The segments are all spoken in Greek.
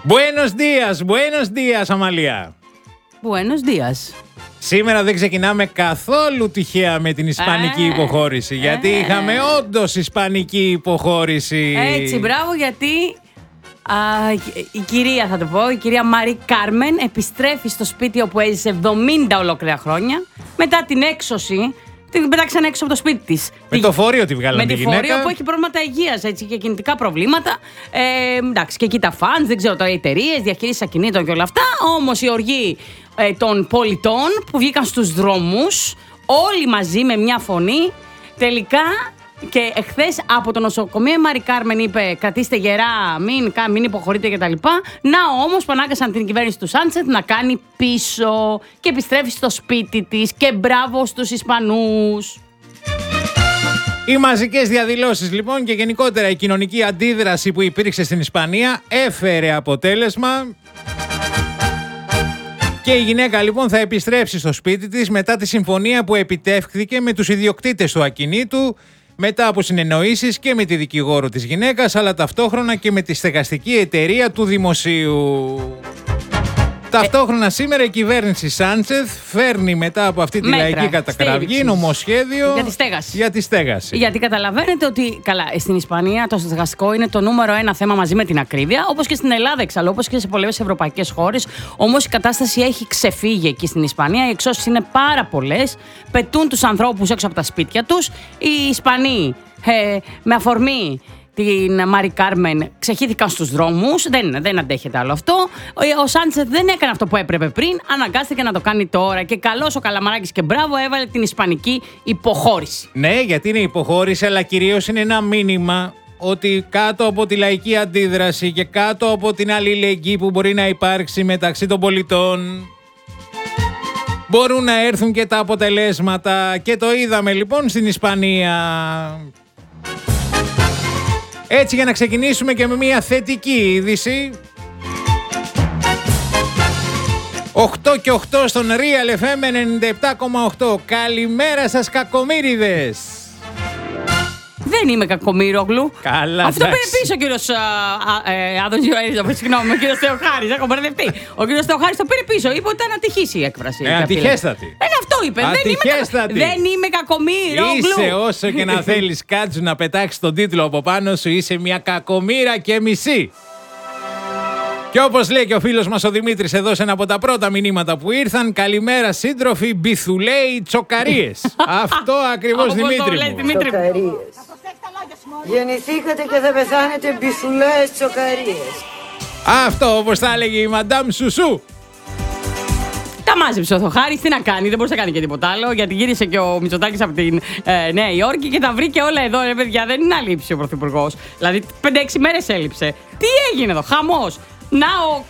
Buenos días, Αμαλία. Buenos días. Σήμερα δεν ξεκινάμε καθόλου τυχαία με την ισπανική υποχώρηση, γιατί είχαμε όντως ισπανική υποχώρηση. Έτσι, μπράβο, γιατί η κυρία, θα το πω, η κυρία Μαρί Κάρμεν επιστρέφει στο σπίτι όπου έζησε 70 ολόκληρα χρόνια μετά την έξωση. Την πετάξαν έξω από το σπίτι της. Με το φορείο τη βγάλανε τη γυναίκα. Με τη φορείο που έχει προβλήματα υγείας, έτσι, και κινητικά προβλήματα. Εντάξει, και εκεί τα φαντς, δεν ξέρω τώρα, οι εταιρείες, διαχείριση ακινήτων και όλα αυτά. Όμως η οργή των πολιτών που βγήκαν στους δρόμους, όλοι μαζί με μια φωνή, τελικά. Και εχθές από το νοσοκομείο η Μαρί Κάρμεν είπε: κρατήστε γερά, μην υποχωρείτε κτλ. Να όμως που ανάγκασαν την κυβέρνηση του Σάντσεθ να κάνει πίσω και επιστρέφει στο σπίτι της. Και μπράβο στους Ισπανούς. Οι μαζικές διαδηλώσεις λοιπόν και γενικότερα η κοινωνική αντίδραση που υπήρξε στην Ισπανία έφερε αποτέλεσμα. Και η γυναίκα λοιπόν θα επιστρέψει στο σπίτι της μετά τη συμφωνία που επιτεύχθηκε με τους ιδιοκτήτες του ακινήτου, μετά από συνεννοήσεις και με τη δικηγόρο της γυναίκας, αλλά ταυτόχρονα και με τη στεγαστική εταιρεία του δημοσίου. Ταυτόχρονα σήμερα η κυβέρνηση Σάντσεθ φέρνει μετά από αυτή τη λαϊκή κατακραυγή νομοσχέδιο για τη στέγαση. Γιατί καταλαβαίνετε ότι καλά, στην Ισπανία το στεγαστικό είναι το νούμερο ένα θέμα μαζί με την ακρίβεια, όπως και στην Ελλάδα εξάλλου, όπως και σε πολλές ευρωπαϊκές χώρες. Όμως η κατάσταση έχει ξεφύγει εκεί στην Ισπανία. Οι εξώσεις είναι πάρα πολλές. Πετούν τους ανθρώπους έξω από τα σπίτια τους. Οι Ισπανοί με αφορμή την Μαρί Κάρμεν ξεχύθηκαν στους δρόμους. Δεν αντέχεται άλλο αυτό. Ο Σάντσεθ δεν έκανε αυτό που έπρεπε πριν. Αναγκάστηκε να το κάνει τώρα. Και καλός ο Καλαμαράκης και μπράβο, έβαλε την ισπανική υποχώρηση. Ναι, γιατί είναι υποχώρηση, αλλά κυρίως είναι ένα μήνυμα ότι κάτω από τη λαϊκή αντίδραση και κάτω από την αλληλεγγύη που μπορεί να υπάρξει μεταξύ των πολιτών, μπορούν να έρθουν και τα αποτελέσματα. Και το είδαμε λοιπόν στην Ισπανία. Έτσι, για να ξεκινήσουμε και με μια θετική είδηση. 8 και 8 στον Real FM 97,8. Καλημέρα σας, κακομοίριδες. Δεν είμαι κακομοίρογλου. Καλά, αυτό πήρε πίσω ο κύριος Άδωνης Ιωαννίδης. Συγγνώμη, ο κύριος Θεοχάρης. Έχω μπερδευτεί. Ο κύριος Θεοχάρης το πήρε πίσω. Είπε ότι ήταν ατυχής η έκφραση. Ατυχέστατη. Αυτό είπε. Δεν είμαι κακομοίρογλου. Είσαι, όσο και να θέλεις κάτσου να πετάξεις τον τίτλο από πάνω σου, είσαι μια κακομοίρα και μισή. Και όπως λέει και ο φίλος μας ο Δημήτρης εδώ σε ένα από τα πρώτα μηνύματα που ήρθαν, καλημέρα σύντροφοι, μπιθουλέοι τσοκαρίες. Αυτό ακριβώς, Δημήτρη μου. Γεννηθήκατε και θα πεθάνετε μπιθουλέες τσοκαρίες. Αυτό όπως θα έλεγε η Μαντάμ Σουσού. Τα μάζεψε ο Θεοχάρης, τι να κάνει, δεν μπορούσε να κάνει και τίποτα άλλο, γιατί γύρισε και ο Μητσοτάκης από την Νέα Υόρκη και τα βρήκε όλα εδώ, ρε παιδιά, δεν είναι αλήψη ο Πρωθυπουργός. Δηλαδή 5-6 μέρες έλειψε. Τι έγινε εδώ, χαμός. Να ο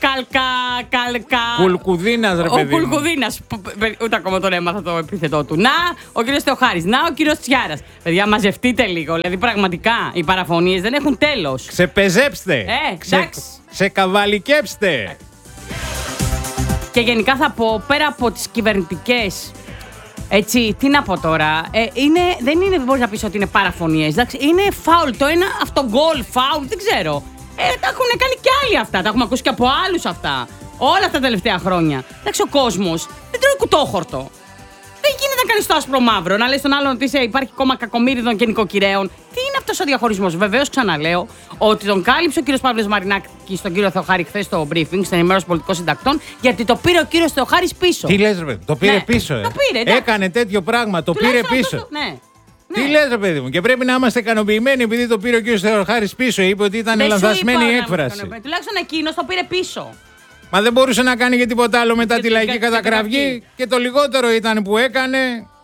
Κουλκουδίνας, ρε παιδί. Ο Κουλκουδίνας, ούτε ακόμα τον έμαθα το επίθετό του. Να ο κύριος Θεοχάρης, να ο κύριος Τσιάρας. Παιδιά, μαζευτείτε λίγο. Δηλαδή, πραγματικά οι παραφωνίες δεν έχουν τέλος. Ξεπεζέψτε. Ξεκαβαλικέψτε. Και γενικά θα πω, πέρα από τις κυβερνητικές. Έτσι, τι να πω τώρα. Δεν μπορείς να πεις ότι είναι παραφωνίες. Εντάξει, είναι φάουλ. Το ένα αυτογκόλ, φάουλ, δεν ξέρω. Τα έχουν κάνει κι άλλοι αυτά. Τα έχουμε ακούσει και από άλλους αυτά. Όλα αυτά τα τελευταία χρόνια. Εντάξει, ο κόσμος δεν τρώει κουτόχορτο. Δεν γίνεται να κάνεις το άσπρο μαύρο. Να λες στον άλλον ότι υπάρχει κόμμα κακομοίριδων και νοικοκυρέων. Τι είναι αυτός ο διαχωρισμός. Βεβαίως, ξαναλέω ότι τον κάλυψε ο κύριος Παύλος Μαρινάκης στον κύριο Θεοχάρη χθες στο briefing, στην ενημέρωση πολιτικών συντακτών, γιατί το πήρε ο κύριος Θεοχάρης πίσω. Τι λες, ρε, το πήρε πίσω. Το πήρε, έκανε τέτοιο πράγμα, το πήρε πίσω. Ναι. Τι λες, ρε παιδί μου, και πρέπει να είμαστε ικανοποιημένοι επειδή το πήρε ο κύριος Θεοχάρης πίσω. Είπε ότι ήταν λανθασμένη η έκφραση. Τουλάχιστον εκείνος το πήρε πίσω. Μα δεν μπορούσε να κάνει και τίποτα άλλο μετά τη λαϊκή κατακραυγή. Και το λιγότερο ήταν που έκανε.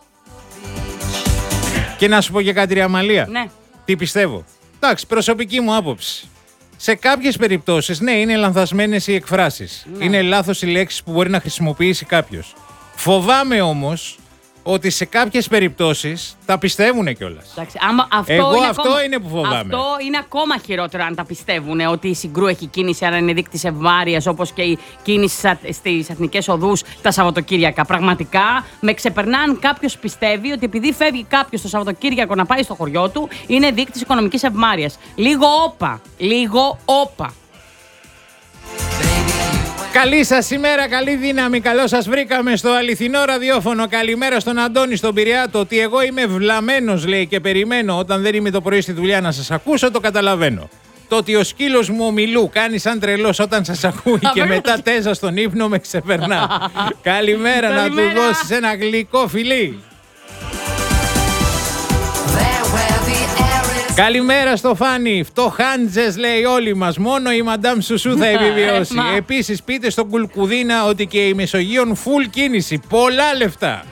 Και να σου πω και κάτι, ρε Αμαλία. Ναι. Τι πιστεύω. Εντάξει, προσωπική μου άποψη. Σε κάποιες περιπτώσεις, ναι, είναι λανθασμένες οι εκφράσεις. Ναι. Είναι λάθος οι λέξεις που μπορεί να χρησιμοποιήσει κάποιος. Φοβάμαι όμως ότι σε κάποιες περιπτώσεις τα πιστεύουν κιόλας. Αυτό είναι που φοβάμαι. Αυτό είναι ακόμα χειρότερο αν τα πιστεύουν, ότι η Συγκρού έχει κίνηση, άρα είναι δείκτης ευμάρειας, όπως και η κίνηση στις εθνικές οδούς τα Σαββατοκύριακα. Πραγματικά με ξεπερνάν κάποιος πιστεύει ότι επειδή φεύγει κάποιος το Σαββατοκύριακο να πάει στο χωριό του, είναι δείκτης οικονομικής ευμάρειας. Λίγο όπα. Καλή σας ημέρα, καλή δύναμη, καλώς σας βρήκαμε στο αληθινό ραδιόφωνο. Καλημέρα στον Αντώνη στον Πειραιά. Το ότι εγώ είμαι βλαμμένος, λέει, και περιμένω όταν δεν είμαι το πρωί στη δουλειά να σας ακούσω, το καταλαβαίνω. Το ότι ο σκύλος μου ο Μιλού κάνει σαν τρελός όταν σας ακούει και μετά τέζα στον ύπνο με ξεπερνά. Καλημέρα, να του δώσεις ένα γλυκό φιλί. Καλημέρα στο Φάνη. Φτωχάντζες, λέει, όλοι μας. Μόνο η Μαντάμ Σουσού θα επιβιώσει. Επίσης, πείτε στον Κουλκουδίνα ότι και η Μεσογείων φουλ κίνηση. Πολλά λεφτά.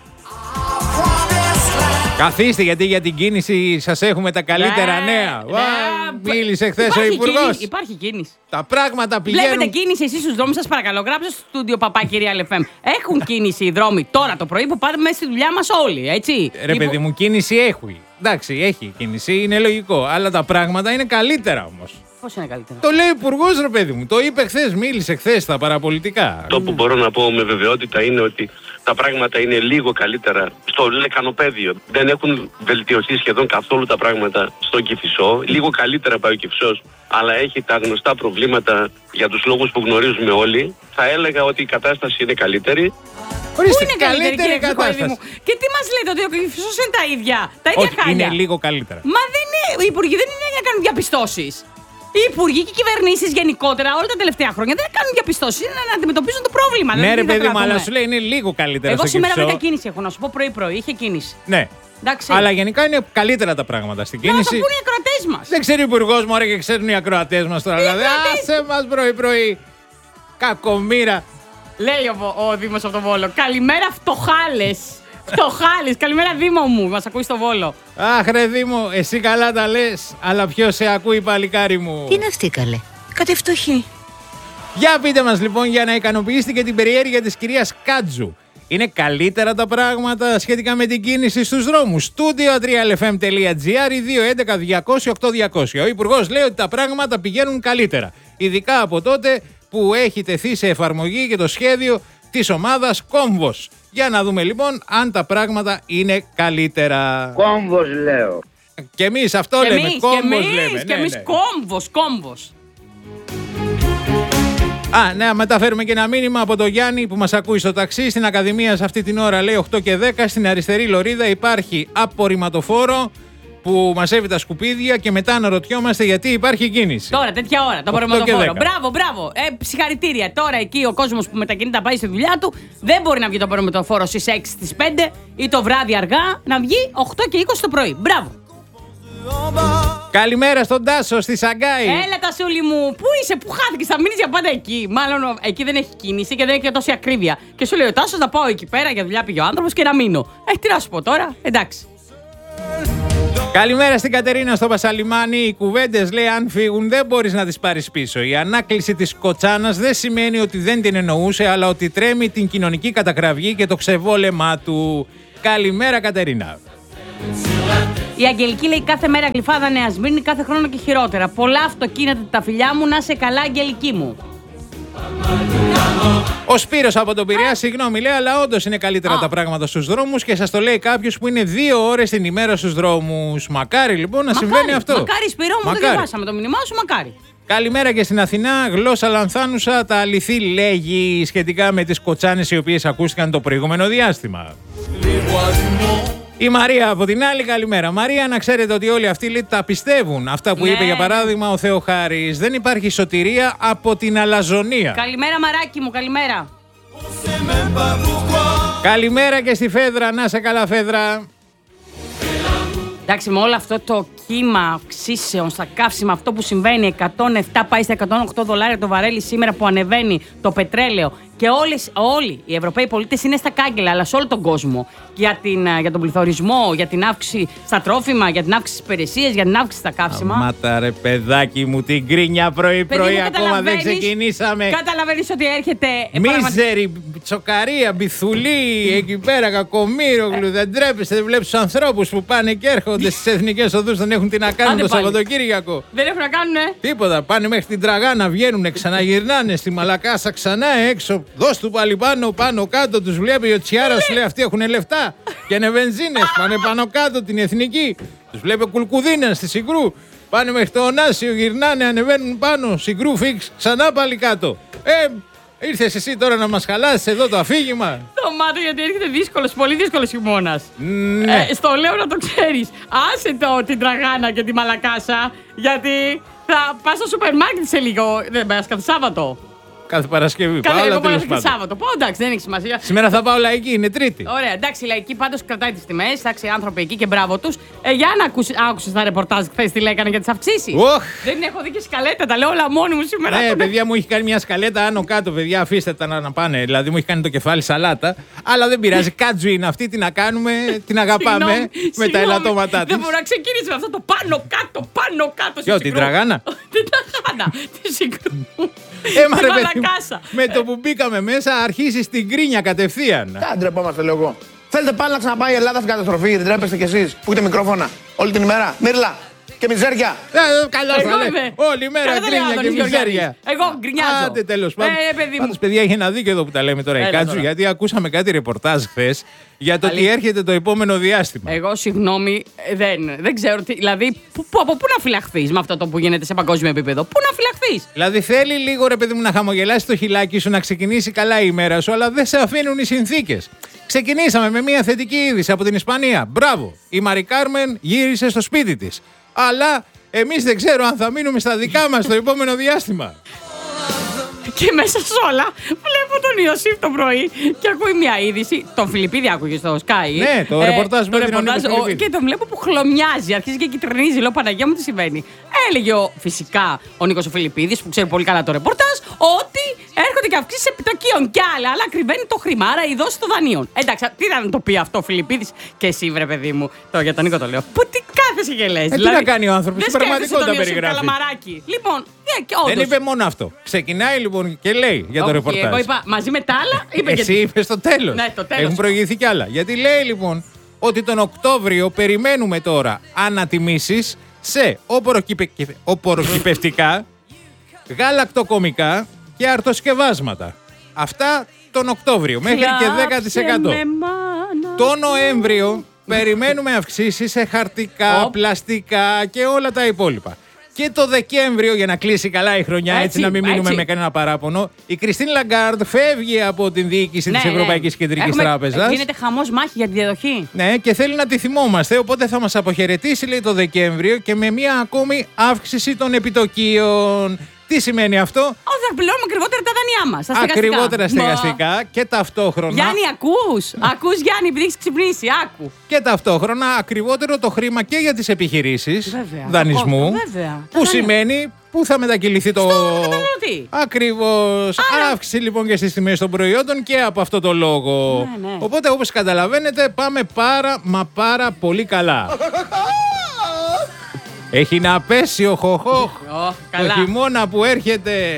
Καθίστε, γιατί για την κίνηση σας έχουμε τα καλύτερα νέα. Μίλησε χθες ο Υπουργός. Υπάρχει κίνηση. Τα πράγματα πηγαίνουν. Βλέπετε κίνηση εσείς στους δρόμους, σας παρακαλώ. Γράψτε στο στούντιο Παπάκυρια.FM. Έχουν κίνηση οι δρόμοι τώρα το πρωί που πάμε μέσα στη δουλειά μας όλοι, έτσι. Ρε παιδί μου, κίνηση έχει. Εντάξει, έχει κίνηση, είναι λογικό. Αλλά τα πράγματα είναι καλύτερα όμως. Πώς είναι καλύτερα? Το λέει ο Υπουργός, ρε παιδί μου. Το είπε χθες, μίλησε χθες στα παραπολιτικά. Το που μπορώ να πω με βεβαιότητα είναι ότι τα πράγματα είναι λίγο καλύτερα στο λεκανοπέδιο. Δεν έχουν βελτιωθεί σχεδόν καθόλου τα πράγματα στον Κηφισό. Λίγο καλύτερα πάει ο Κηφισός, αλλά έχει τα γνωστά προβλήματα για τους λόγους που γνωρίζουμε όλοι. Θα έλεγα ότι η κατάσταση είναι καλύτερη. Ορίστε, Πού είναι καλύτερη κατάσταση? Και τι μας λέτε, ότι ο Κηφισός είναι τα ίδια Όχι, χάλια? είναι λίγο καλύτερα. Μα δεν είναι, οι υπουργοί δεν είναι για να κάνουν διαπιστώσεις. Οι υπουργοί και οι κυβερνήσεις γενικότερα όλα τα τελευταία χρόνια δεν κάνουν διαπιστώσεις, είναι να αντιμετωπίζουν το πρόβλημα. Ναι, ρε παιδί μου, αλλά σου λέει είναι λίγο καλύτερα. Εγώ στο σήμερα Κηφισό. βρήκα κίνηση, έχω να σου πω πρωί-πρωί, είχε κίνηση. Ναι. Εντάξει. Αλλά γενικά είναι καλύτερα τα πράγματα στην κίνηση. Να το πούνε οι ακροατές μας. Δεν ξέρει ο Υπουργός μου, και ξέρουν οι ακροατές μας τώρα. Δηλαδή, άσε μας πρωί-πρωί. Κακομοίρα. Λέει ο Δήμος από τον Βόλο. Καλημέρα, φτωχάλες. Φτωχάλες. Καλημέρα, Δήμο μου. Μας ακούει στο Βόλο. Αχ, ρε Δήμο, εσύ καλά τα λες, αλλά ποιος σε ακούει, παλικάρι μου? Τι είναι αυτή, καλέ? Κάτι φτωχή. Για πείτε μας λοιπόν, για να ικανοποιήσετε και την περιέργεια της κυρίας Κάτζου. Είναι καλύτερα τα πράγματα σχετικά με την κίνηση στους δρόμους? Studio3fm.gr ή 211-200-8200. Ο Υπουργός λέει ότι τα πράγματα πηγαίνουν καλύτερα. Ειδικά από τότε που έχει τεθεί σε εφαρμογή και το σχέδιο της ομάδας Κόμβος. Για να δούμε λοιπόν αν τα πράγματα είναι καλύτερα. Κόμβος λέω. Και εμείς αυτό λέμε, Κόμβος λέμε. Και εμείς Κόμβος. Να μεταφέρουμε και ένα μήνυμα από τον Γιάννη που μας ακούει στο ταξί. Στην Ακαδημία σε αυτή την ώρα λέει 8 και 10. Στην αριστερή λωρίδα υπάρχει απορριμματοφόρο που μαζεύει τα σκουπίδια και μετά αναρωτιόμαστε γιατί υπάρχει κίνηση. Τώρα, τέτοια ώρα, το απορριμματοφόρο. Μπράβο. Συγχαρητήρια. Τώρα εκεί ο κόσμος που μετακινείται να πάει στη δουλειά του δεν μπορεί να βγει το απορριμματοφόρο στις 6, στις 5 ή το βράδυ αργά, να βγει 8 και 20 το πρωί. Μπράβο. Καλημέρα στον Τάσο στη Σαγκάη. Έλα, Τασούλη μου, πού είσαι, πού χάθηκες, θα μείνεις για πάντα εκεί? Μάλλον εκεί δεν έχει κίνηση και δεν έχει και τόση ακρίβεια. Και σου λέει ο Τάσος να πάω εκεί πέρα για δουλειά, πήγε ο άνθρωπος και να μείνω. Τι να σου πω τώρα, εντάξει. Καλημέρα στην Κατερίνα στο Πασαλιμάνι. Οι κουβέντες, λέει, αν φύγουν δεν μπορείς να τις πάρεις πίσω. Η ανάκληση της κοτσάνας δεν σημαίνει ότι δεν την εννοούσε, αλλά ότι τρέμει την κοινωνική κατακραυγή και το ξεβόλεμά του. Καλημέρα, Κατερίνα. Η Αγγελική λέει κάθε μέρα Γλυφάδα Νέα Σμύρνη, κάθε χρόνο και χειρότερα. Πολλά αυτοκίνητα τα φιλιά μου, να σε καλά, Αγγελική μου. Ο Σπύρος από τον Πειραιά, συγγνώμη, λέει, αλλά όντως είναι καλύτερα τα πράγματα στους δρόμους και σας το λέει κάποιος που είναι 2 ώρες την ημέρα στους δρόμους. Μακάρι λοιπόν να συμβαίνει αυτό. Μακάρι, Σπύρο μου, το διαβάσαμε το μήνυμά σου, μακάρι. Καλημέρα και στην Αθηνά. Γλώσσα λανθάνουσα, τα αληθή λέγει σχετικά με τις κοτσάνες οι οποίες ακούστηκαν το προηγούμενο διάστημα. Η Μαρία από την άλλη, καλημέρα. Μαρία, να ξέρετε ότι όλοι αυτοί, λέει, τα πιστεύουν. Αυτά που είπε για παράδειγμα ο Θεοχάρης. Δεν υπάρχει σωτηρία από την αλαζονία. Καλημέρα, Μαράκι μου, καλημέρα. Καλημέρα και στη Φέδρα. Να σε καλά, Φέδρα. Εντάξει, με όλο αυτό το κύμα αυξήσεων στα καύσιμα, αυτό που συμβαίνει, 107 πάει στα 108 δολάρια το βαρέλι σήμερα που ανεβαίνει το πετρέλαιο και όλοι οι Ευρωπαίοι πολίτες είναι στα κάγκελα, αλλά σε όλο τον κόσμο για τον πληθωρισμό, για την αύξηση στα τρόφιμα, για την αύξηση στις υπηρεσίες, για την αύξηση στα καύσιμα. Μάτα ρε παιδάκι μου, την γκρίνια πρωί-πρωί, ακόμα δεν ξεκινήσαμε. Καταλαβαίνεις ότι έρχεται... Μίζερη, τσοκαρία, μπιθουλή, εκεί πέρα, κακομοίρογλου, δεν τρέπεστε, δεν βλέπεις τους ανθρώπους που πάνε και έρχονται στις εθνικές οδούς, δεν έχουν τι να κάνουν το Σαββατοκύριακο. Δεν έχουν να κάνουνε. Τίποτα, πάνε μέχρι την Τραγάνα, βγαίνουνε, ξαναγυρνάνε στη Μαλακάσα ξανά έξω. Δώσ' του πάλι πάνω κάτω, τους βλέπει ο Τσιάρας, λέει αυτοί έχουν λεφτά και είναι βενζίνες, πάνε πάνω κάτω την εθνική. Τους βλέπει ο Κουλκουδίνας στη Συγκρού, πάνε μέχρι το Ωνάσιο, γυρνάνε, ανεβαίνουν πάνω, Συγκρού φίξ, ξανά πάλι κάτω. Ήρθες εσύ τώρα να μας χαλάσεις εδώ το αφήγημα. Το μάτω γιατί έρχεται δύσκολος, πολύ δύσκολος χειμώνας. Ναι. Στο λέω να το ξέρεις. Άσε την τραγάνα και τη μαλακάσα, γιατί θα πας στο σούπερ μάρκετ σε λίγο. Δεν πας κάθε Σάββατο. Κάθε Παρασκευή. Κάθε Πάω, αλλά εγώ πάω τέλος κάθε πάντων. Σάββατο. Πω εντάξει, δεν έχει σημασία. Σήμερα θα πάω λαϊκή, είναι Τρίτη. Ωραία, εντάξει, η λαϊκή πάντως κρατάει τις τιμές. Εντάξει, οι άνθρωποι εκεί και μπράβο τους. Για να άκουσες τα ρεπορτάζ χθες τι λέγανε για τις αυξήσεις. Δεν έχω δει και σκαλέτα, τα λέω όλα μόνη μου σήμερα. Ναι, παιδιά μου έχει κάνει μια σκαλέτα άνω κάτω, παιδιά. Αφήστε τα να πάνε. Δηλαδή μου έχει κάνει το κεφάλι σαλάτα. Αλλά δεν πειράζει. Κάτζου είναι αυτή, τι να κάνουμε, την αγαπάμε με τα ελαττώματά της. Δεν μπορώ να ξεκινήσω με αυτό το πάνω κάτω, πάνω κάτω. Ποιο, την τραγάνα? Την τραγάνα. Τη συγκρού. Μα ρε παιδί μου, με το που μπήκαμε μέσα αρχίσεις την κρίνια κατευθείαν. Τι ντρεπόμαστε, λέω εγώ. Θέλετε πάλι να ξαναπάει η Ελλάδα στην καταστροφή, δεν τρέπεστε κι εσείς που έχετε μικρόφωνα όλη την ημέρα. Μύρλα και μιζέρια. Καλά, όλη μέρα κρίνια και μιζέρια. Εγώ γκρινιάζω. Άντε, τέλος πάντων. Πάντως, παιδιά, έχει ένα δίκιο εδώ που τα λέμε τώρα η Κάτζου, γιατί ακούσαμε κάτι ρεπορτάζ χθες για το τι έρχεται το επόμενο διάστημα. Εγώ, συγγνώμη, δεν ξέρω τι. Δηλαδή, από πού να φυλαχθείς με αυτό το που γίνεται σε παγκόσμιο επίπεδο. Πού να φυλαχθείς. Δηλαδή, θέλει λίγο ρε παιδί μου να χαμογελάσει το χιλάκι σου, να ξεκινήσει καλά η ημέρα σου, αλλά δεν σε αφήνουν οι συνθήκες. Ξεκινήσαμε με μια θετική είδηση από την Ισπανία. Μπράβο! Η Μαρι Κάρμεν γύρισε στο σπίτι της. Αλλά εμείς δεν ξέρω αν θα μείνουμε στα δικά μας το επόμενο διάστημα. Και μέσα σε όλα βλέπω τον Ιωσήφ το πρωί και ακούει μια είδηση. Τον Φιλιππίδη άκουγε στο Sky. Ναι, το ρεπορτάζ με την Νίκο Φιλιππίδη. Και τον βλέπω που χλωμιάζει, αρχίζει και κυτρινίζει. Λέω Παναγία μου τι συμβαίνει. Έλεγε φυσικά ο Νίκος ο Φιλιππίδης που ξέρει πολύ καλά το ρεπορτάζ ότι έρχονται και αυξήσεις επιτοκίων κι άλλα. Αλλά ακριβένει το χρήμα, άρα η δόση των δανείων. Εντάξει, τι να το πει αυτό ο Φιλιππίδης και εσύ, βρε παιδί μου. Τώρα για τον Νίκο το λέω. Πού τι κάθεσαι και λες. Τι να κάνει ο άνθρωπος, στην πραγματικότητα περιγράφει. Λοιπόν, δεν είπε μόνο αυτό. Ξεκινάει λοιπόν και λέει για το ρεπορτάζ. Εγώ είπα μαζί με τα άλλα. Εσύ είπες στο τέλος. Ναι, το τέλος. Έχουν προηγηθεί κι άλλα. Γιατί λέει λοιπόν ότι τον Οκτώβριο περιμένουμε τώρα ανατιμήσεις σε οπωροκυπευτικά, γαλακτοκομικά και αρτοσκευάσματα. Αυτά τον Οκτώβριο μέχρι και 10%. Το Νοέμβριο περιμένουμε αυξήσεις σε χαρτικά, πλαστικά και όλα τα υπόλοιπα. Και το Δεκέμβριο, για να κλείσει καλά η χρονιά, έτσι να μην μείνουμε με κανένα παράπονο, η Κριστίν Λαγκάρντ φεύγει από την διοίκηση της Ευρωπαϊκής Κεντρικής Τράπεζας. Γίνεται χαμός μάχη για τη διαδοχή. Ναι, και θέλει να τη θυμόμαστε. Οπότε θα μας αποχαιρετήσει, λέει, το Δεκέμβριο και με μια ακόμη αύξηση των επιτοκίων. Τι σημαίνει αυτό? Όχι, θα πληρώνουμε ακριβότερα τα δάνειά μας. Ακριβότερα στεγαστικά και ταυτόχρονα. Γιάννη, ακούς? Ακούς, Γιάννη, επειδή έχεις ξυπνήσει, άκου. Και ταυτόχρονα ακριβότερο το χρήμα και για τις επιχειρήσεις δανεισμού. Που σημαίνει πού θα μετακυληθεί το. Ακριβώς. Αύξηση λοιπόν και στις τιμές των προϊόντων και από αυτό το λόγο. Ναι. Οπότε, όπως καταλαβαίνετε, πάμε πάρα πολύ καλά. Έχει να πέσει ο χοχόχ το χειμώνα που έρχεται.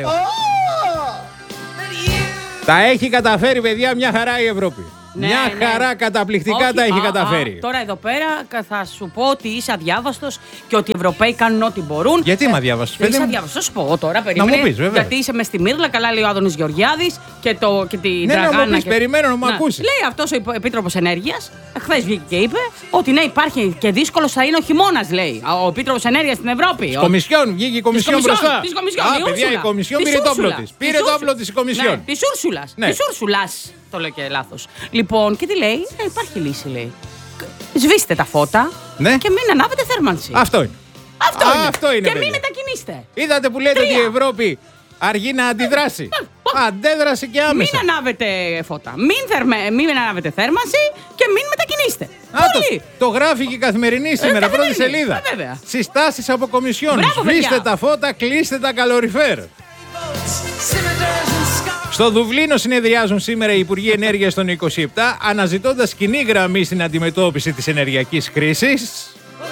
Τα έχει καταφέρει, παιδιά, μια χαρά η Ευρώπη. Μια χαρά καταπληκτικά τα έχει καταφέρει. Τώρα εδώ πέρα θα σου πω ότι είσαι αδιάβαστος και ότι οι Ευρωπαίοι κάνουν ό,τι μπορούν. Γιατί είμαι αδιάβαστος, παιδί? Είσαι αδιάβαστος, σου πω τώρα, περίμενε. Να μου πεις, βέβαια. Γιατί είσαι μες στη Μύρλα, καλά λέει ο Άδωνης Γεωργιάδης και την Τραγάνα. Ναι, να μου πεις, περιμένω να μου ακούσεις. Λέει αυτός ο Επίτροπος Ενέργειας, χθες βγήκε και είπε ότι ναι, υπάρχει και δύσκολος θα είναι ο χειμώνας, λέει. Ο Επίτροπος Ενέργειας στην Ευρώπη. Κομισιόν, βγήκε η Κομισιόν μπροστά. Της Κομισιόν, παιδιά, η Κομισιόν πήρε το όπλο της. Πήρε το όπλο της η Κομισιόν. Της Ούρσουλας. Της Ούρσουλας. Το λέω και λάθος. Λοιπόν, και τι λέει? Υπάρχει λύση, λέει. Σβήστε τα φώτα και μην ανάβετε θέρμανση. Αυτό είναι. Αυτό είναι. Και παιδιά. μην μετακινήστε. Είδατε που λέτε ότι η Ευρώπη αργεί να αντιδράσει. Αντέδρασε και άμεσα. Μην ανάβετε φώτα. Μην ανάβετε θέρμανση και μην μετακινήστε. Το γράφει και η Καθημερινή σήμερα, πρώτη σελίδα. Συστάσεις από Κομισιόν. Σβήστε τα φώτα, κλείστε τα καλοριφέρ. Στο Δουβλίνο συνεδριάζουν σήμερα οι Υπουργοί Ενέργειας των 27, αναζητώντας κοινή γραμμή στην αντιμετώπιση της ενεργειακής κρίσης.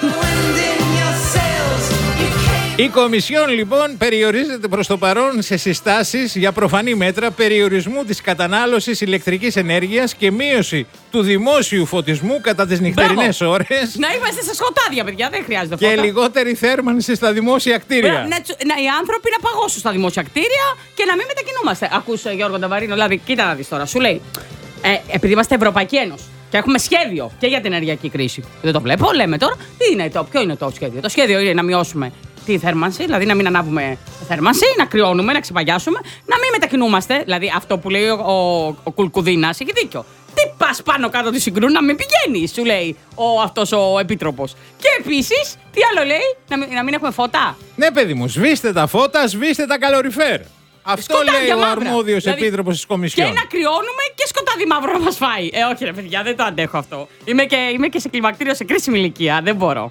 Η Κομισιόν λοιπόν περιορίζεται προς το παρόν σε συστάσεις για προφανή μέτρα περιορισμού της κατανάλωσης ηλεκτρικής ενέργειας και μείωση του δημόσιου φωτισμού κατά τις νυχτερινές ώρες. Να είμαστε σε σκοτάδια, παιδιά, δεν χρειάζεται φώτα. Και λιγότερη θέρμανση στα δημόσια κτίρια. Οι άνθρωποι να παγώσουν στα δημόσια κτίρια και να μην μετακινούμαστε. Ακούς, Γιώργο Νταβαρίνο, δηλαδή, κοίτα να δεις τώρα, σου λέει, επειδή είμαστε Ευρωπαϊκή Ένωση. Και έχουμε σχέδιο και για την ενεργειακή κρίση. Δεν το βλέπω, λέμε τώρα. Ποιο είναι το σχέδιο? Το σχέδιο είναι να μειώσουμε τη θέρμανση, δηλαδή να μην ανάβουμε θέρμανση, να κρυώνουμε, να ξεπαγιάσουμε, να μην μετακινούμαστε. Δηλαδή αυτό που λέει ο Κουλκουδίνας έχει δίκιο. Τι πας πάνω κάτω τη συγκρού, να μην πηγαίνεις, σου λέει αυτός ο επίτροπος. Και επίσης, τι άλλο λέει, να μην έχουμε φώτα. Ναι, παιδί μου, σβήστε τα φώτα, σβήστε τα καλοριφέρ. Αυτό λέει ο αρμόδιος δηλαδή, επίτροπος της Κομισιόν. Και να κρυώνουμε και σκοτάδι μαύρο να μας φάει. Όχι, ρε παιδιά, δεν το αντέχω αυτό. Είμαι και σε κλιμακτήριο σε κρίσιμη ηλικία. Δεν μπορώ.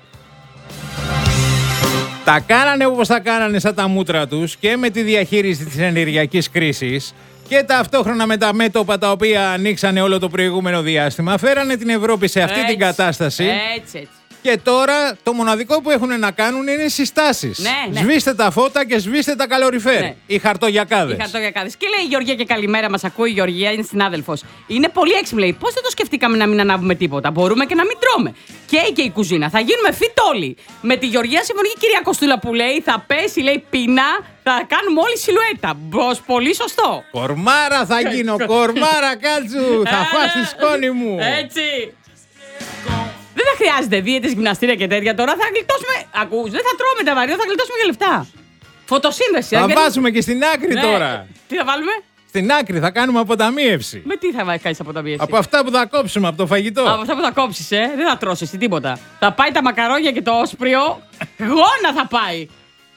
Τα κάνανε όπως τα κάνανε σαν τα μούτρα τους και με τη διαχείριση της ενεργειακής κρίσης και ταυτόχρονα με τα μέτωπα τα οποία ανοίξανε όλο το προηγούμενο διάστημα. Φέρανε την Ευρώπη σε αυτή την κατάσταση. Έτσι. Και τώρα το μοναδικό που έχουν να κάνουν είναι συστάσεις. Ναι. Σβήστε τα φώτα και σβήστε τα καλοριφέρ. Ναι. Οι χαρτογιακάδες. Και λέει η Γεωργία και καλημέρα, μας ακούει η Γεωργία, είναι συνάδελφος. Είναι πολύ έξυπνη, λέει. Πώς δεν το σκεφτήκαμε να μην ανάβουμε τίποτα. Μπορούμε και να μην τρώμε. Και η κουζίνα. Θα γίνουμε fit όλοι. Με τη Γεωργία συμφωνεί η κυρία Κοστούλα που λέει θα πέσει, λέει πείνα, θα κάνουμε όλη σιλουέτα. Πολύ σωστό. Κορμάρα θα γίνω, κορμάρα κάτσου. Θα φας τη σκόνη μου. Έτσι. Δεν θα χρειάζεται δίαιτες, γυμναστήρια και τέτοια. Τώρα θα γλιτώσουμε. Ακούς, δεν θα τρώμε τα βαριά, θα γλιτώσουμε και λεφτά. Φωτοσύνδεση. Θα βάζουμε και στην άκρη τώρα. Τι θα βάλουμε? Στην άκρη θα κάνουμε αποταμίευση. Με τι θα κάνεις αποταμίευση? Από αυτά που θα κόψουμε από το φαγητό. Από αυτά που θα κόψεις, δεν θα τρώσεις τίποτα. Θα πάει τα μακαρόνια και το όσπριο. Γόνα θα πάει.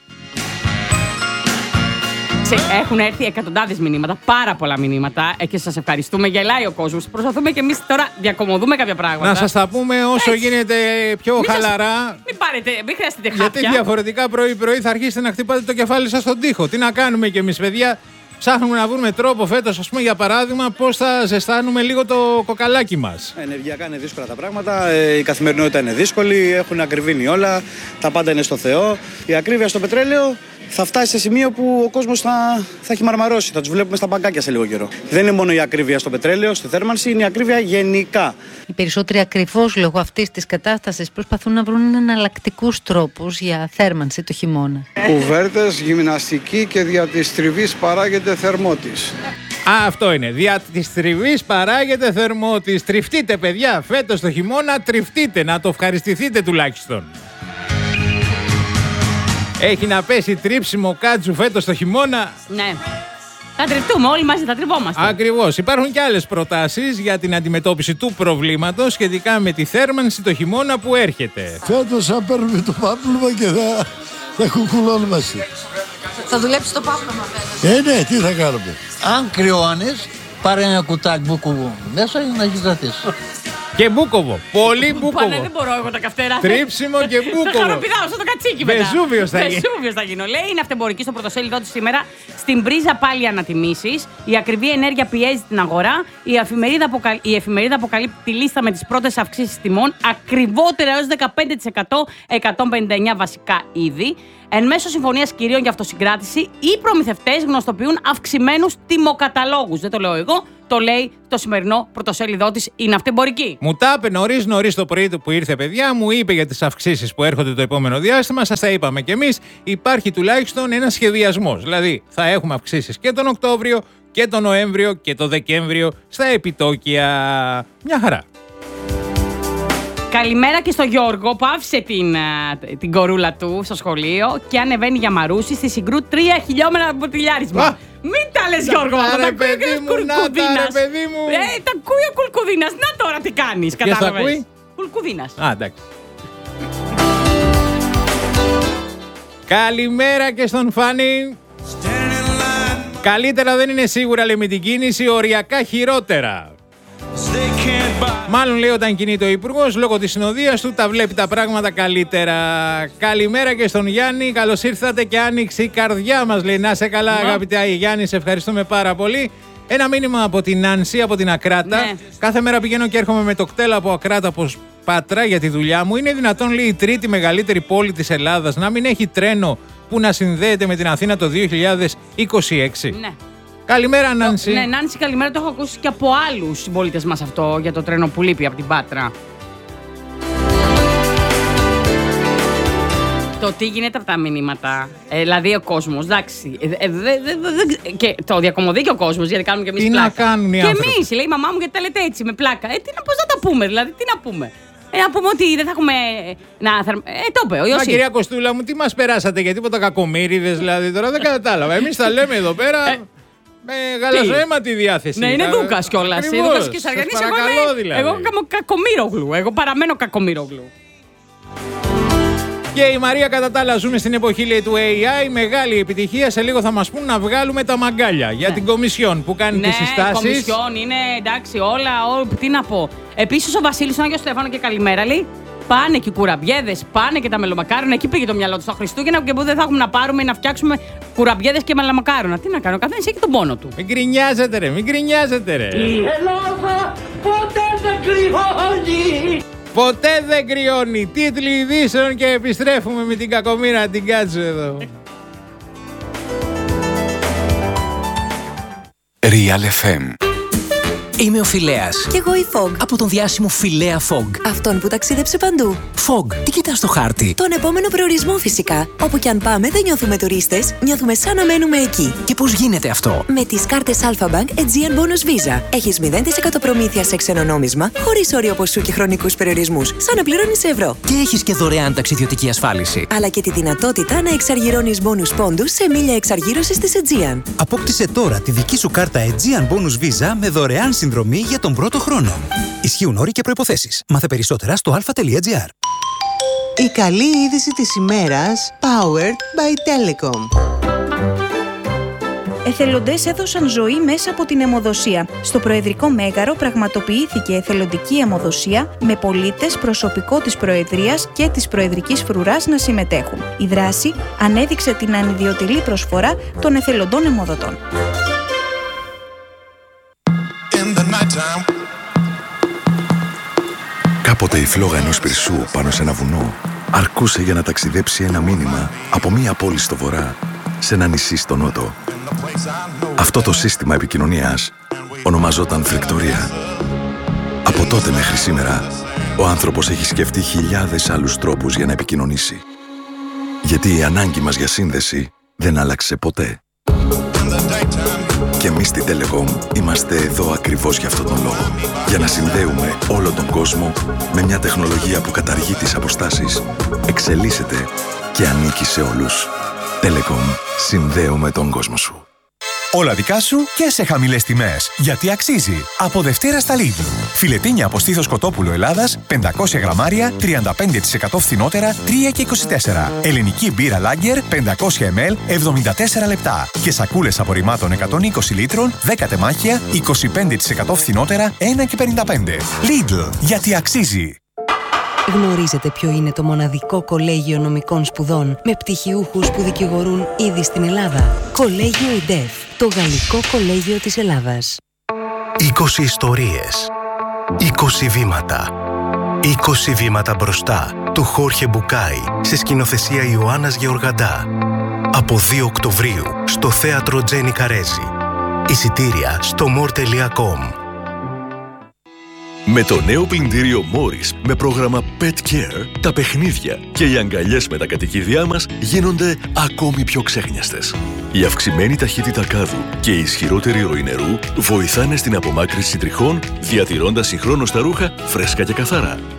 Έχουν έρθει εκατοντάδες μηνύματα, πάρα πολλά μηνύματα και σας ευχαριστούμε. Γελάει ο κόσμος. Προσπαθούμε και εμείς τώρα διακομωδούμε κάποια πράγματα. Να σας τα πούμε όσο γίνεται πιο χαλαρά. Μην χρειαστείτε χάπια. Γιατί διαφορετικά πρωί-πρωί θα αρχίσετε να χτυπάτε το κεφάλι σας στον τοίχο. Τι να κάνουμε κι εμείς, παιδιά. Ψάχνουμε να βρούμε τρόπο φέτος, ας πούμε, για παράδειγμα, πώς θα ζεστάνουμε λίγο το κοκαλάκι μας. Ενεργειακά είναι δύσκολα τα πράγματα. Η καθημερινότητα είναι δύσκολη. Έχουν ακριβήνει όλα. Τα πάντα είναι στο Θεό. Η ακρίβεια στο πετρέλαιο θα φτάσει σε σημείο που ο κόσμος θα έχει μαρμαρώσει. Θα τους βλέπουμε στα μπαγκάκια σε λίγο καιρό. Δεν είναι μόνο η ακρίβεια στο πετρέλαιο, στη θέρμανση, είναι η ακρίβεια γενικά. Οι περισσότεροι ακριβώς λόγω αυτής της κατάστασης προσπαθούν να βρουν εναλλακτικούς τρόπους για θέρμανση το χειμώνα. Κουβέρτες, γυμναστική και δια της τριβής παράγεται θερμότης. Αυτό είναι. Δια της τριβής παράγεται θερμότης. Τριφτείτε, παιδιά. Φέτος το χειμώνα τριφτείτε. Να το ευχαριστηθείτε τουλάχιστον. Έχει να πέσει τρίψιμο κάτσου φέτος το χειμώνα. Ναι. Θα τριφτούμε, όλοι μαζί θα τριβόμαστε. Ακριβώς. Υπάρχουν και άλλες προτάσεις για την αντιμετώπιση του προβλήματος σχετικά με τη θέρμανση το χειμώνα που έρχεται. Φέτος θα παίρνουμε το πάπλωμα και θα κουκουλώνουμε. Θα δουλέψει το πάπλωμα φέτος. Ναι, τι θα κάνουμε. Αν κρυώνεις, πάρε ένα κουτάκι μπούκοβο μέσα για να γυζαθείς. Και μπούκοβο. Πολύ μπούκοβο. Δεν μπορώ εγώ τα καυτέρα. Τρίψιμο και μπούκοβο. Θα χαροπηδάω στο κατσίκι μετά. Βεζούβιος θα γίνω. Λέει είναι αυτεμπορική στο πρωτοσέλιδό του σήμερα. Στην πρίζα πάλι ανατιμήσεις. Η ακριβή ενέργεια πιέζει την αγορά. Η εφημερίδα αποκαλύπτει τη λίστα με τις πρώτες αυξήσεις τιμών. Ακριβότερα έως 15%, 159 βασικά είδη. Εν μέσω συμφωνίας κυρίων για αυτοσυγκράτηση, οι προμηθευτές γνωστοποιούν αυξημένους τιμοκαταλόγους. Δεν το λέω εγώ, το λέει το σημερινό πρωτοσέλιδό της η Ναυτεμπορική. Μου τα είπε νωρίς το πρωί που ήρθε, παιδιά, μου είπε για τις αυξήσεις που έρχονται το επόμενο διάστημα. Σας τα είπαμε κι εμείς. Υπάρχει τουλάχιστον ένας σχεδιασμός. Δηλαδή, θα έχουμε αυξήσεις και τον Οκτώβριο και τον Νοέμβριο και τον Δεκέμβριο στα επιτόκια. Μια χαρά. Καλημέρα και στο Γιώργο που άφησε την κορούλα του στο σχολείο και ανεβαίνει για Μαρούση στη Συγκρού 3 χιλιόμετρα από τηλιάρισμα. Μην τα λες Γιώργο, τα ακούει ο Κουλκουδίνας. Τα ακούει ο Κουλκουδίνας. Να τώρα τι κάνεις, κατάλαβες. Ποιος Κουλκουδίνας. Εντάξει. Καλημέρα και στον Φάνη. Καλύτερα δεν είναι σίγουρα, λέει, με την κίνηση, οριακά χειρότερα. Μάλλον λέει όταν κινείται ο Υπουργός, λόγω της συνοδείας του τα βλέπει τα πράγματα καλύτερα. Καλημέρα και στον Γιάννη, καλώς ήρθατε και άνοιξε η καρδιά μας, λέει. Να σε καλά, αγαπητέ Γιάννη, σε ευχαριστούμε πάρα πολύ. Ένα μήνυμα από την Νάνση, από την Ακράτα. Ναι. Κάθε μέρα πηγαίνω και έρχομαι με το κτέλ από Ακράτα προς Πάτρα για τη δουλειά μου. Είναι δυνατόν, λέει, η τρίτη μεγαλύτερη πόλη της Ελλάδας να μην έχει τρένο που να συνδέεται με την Αθήνα το 2026. Ναι. Καλημέρα, Νάνση. Ναι, Νάνση, καλημέρα. Το έχω ακούσει και από άλλους συμπολίτες μας αυτό για το τρένο που λείπει από την Πάτρα. Το τι γίνεται από τα μηνύματα. Δηλαδή ο κόσμος, εντάξει. Και το διακομωδεί και ο κόσμος, γιατί κάνουμε και εμείς πλάκα. Τι να κάνουν οι άνθρωποι. Και εμείς, λέει η μαμά μου, γιατί τα λέτε έτσι, με πλάκα. Πώς να τα πούμε, δηλαδή, τι να πούμε. Να πούμε ότι δεν θα έχουμε. Το είπε ο Ιωσήφ. Μα κυρία Κωστούλα μου, τι μας περάσατε για τίποτα κακομοίριδες, δηλαδή τώρα δεν κατάλαβα. Εμείς τα λέμε εδώ πέρα. Με γαλαζοαίματη διάθεση. Ναι, είναι Δούκας κιόλας. Δούκας και Σαργανής. Εγώ είμαι Κακομοίρογλου. Εγώ παραμένω Κακομοίρογλου. Και η Μαρία, κατά τα άλλα, ζούμε στην εποχή, λέει, του AI. Μεγάλη επιτυχία. Σε λίγο θα μας πούν να βγάλουμε τα μαγκάλια για την Κομισιόν που κάνει τις συστάσεις. Ναι, Κομισιόν είναι εντάξει, όλα. Τι να πω. Επίσης ο Βασίλης, ο Άγιος Στέφανο και καλημέρα, λέει. Πάνε και οι κουραμπιέδες, πάνε και τα μελομακάρονα. Εκεί πήγε το μυαλό του στα Χριστούγεννα και που δεν θα έχουμε να πάρουμε να φτιάξουμε κουραμπιέδες και μελομακάρονα. Τι να κάνω, ο καθένας έχει τον πόνο του. Μην γκρινιάζετε, ρε, μην γκρινιάζετε, ρε. Η Ελλάδα ποτέ δεν κρυώνει. Ποτέ δεν κρυώνει. Τίτλοι ειδήσεων και επιστρέφουμε με την κακομοίρα την Κάτσου εδώ. Real FM. Είμαι ο Φιλέας. Κι εγώ η Fog. Από τον διάσημο Φιλέα Fog. Αυτόν που ταξίδεψε παντού. Fog, τι κοιτάς στο χάρτη? Τον επόμενο προορισμό φυσικά. Όπου κι αν πάμε δεν νιώθουμε τουρίστες, νιώθουμε σαν να μένουμε εκεί. Και πώς γίνεται αυτό? Με τις κάρτες Alpha Bank Aegean Bonus Visa. Έχεις 0% προμήθεια σε ξενονόμισμα, χωρίς όριο ποσού και χρονικούς περιορισμούς, σαν να πληρώνεις ευρώ. Και έχεις και δωρεάν ταξιδιωτική ασφάλιση. Αλλά και τη δυνατότητα να εξαργυρώνεις bonus πόντους σε μίλια εξαργύρωσης της Aegean. Απόκτησε τώρα τη δική σου κάρτα Aegean Bonus Visa με δωρεάν συνδρομή για τον πρώτο χρόνο. Ισχύουν όροι και προϋποθέσεις. Μάθε περισσότερα στο alpha.gr. Η καλή είδηση της ημέρας, powered by Telecom. Εθελοντές έδωσαν ζωή μέσα από την αιμοδοσία. Στο Προεδρικό Μέγαρο πραγματοποιήθηκε εθελοντική αιμοδοσία με πολίτες, προσωπικό της Προεδρίας και της Προεδρικής Φρουράς να συμμετέχουν. Η δράση ανέδειξε την ανιδιοτελή προσφορά των εθελοντών αιμοδοτών. Κάποτε η φλόγα ενός πυρσού πάνω σε ένα βουνό αρκούσε για να ταξιδέψει ένα μήνυμα από μία πόλη στο βορρά σε ένα νησί στο νότο. Αυτό το σύστημα επικοινωνίας ονομαζόταν φρικτορία. Από τότε μέχρι σήμερα, ο άνθρωπος έχει σκεφτεί χιλιάδες άλλους τρόπους για να επικοινωνήσει. Γιατί η ανάγκη μας για σύνδεση δεν άλλαξε ποτέ. Και εμείς στη Telecom είμαστε εδώ ακριβώς για αυτόν τον λόγο. Για να συνδέουμε όλο τον κόσμο με μια τεχνολογία που καταργεί τις αποστάσεις, εξελίσσεται και ανήκει σε όλους. Telecom. Συνδέουμε τον κόσμο σου. Όλα δικά σου και σε χαμηλές τιμές. Γιατί αξίζει. Από Δευτέρα στα Lidl. Φιλετίνια από στήθος κοτόπουλο Ελλάδας, 500 γραμμάρια, 35% φθηνότερα, 3,24. Ελληνική μπύρα Lager, 500 ml, 74 λεπτά. Και σακούλες απορριμμάτων 120 λίτρων, 10 τεμάχια, 25% φθηνότερα, 1,55. Lidl. Γιατί αξίζει. Γνωρίζετε ποιο είναι το μοναδικό κολέγιο νομικών σπουδών με πτυχιούχους που δικηγορούν ήδη στην Ελλάδα? Κολέγιο ΙΝΤΕΦ, το γαλλικό κολέγιο της Ελλάδας. 20 ιστορίες, 20 βήματα. 20 βήματα μπροστά του Χόρχε Μπουκάι σε σκηνοθεσία Ιωάννας Γεωργαντά. Από 2 Οκτωβρίου στο θέατρο Τζένι Καρέζη. Εισιτήρια στο more.com. Με το νέο πλυντήριο Morris με πρόγραμμα Pet Care, τα παιχνίδια και οι αγκαλιές με τα κατοικίδια μας γίνονται ακόμη πιο ξέχνιαστες. Η αυξημένη ταχύτητα κάδου και η ισχυρότερη ροή νερού βοηθάνε στην απομάκρυνση τριχών, διατηρώντας συγχρόνως τα ρούχα φρέσκα και καθαρά.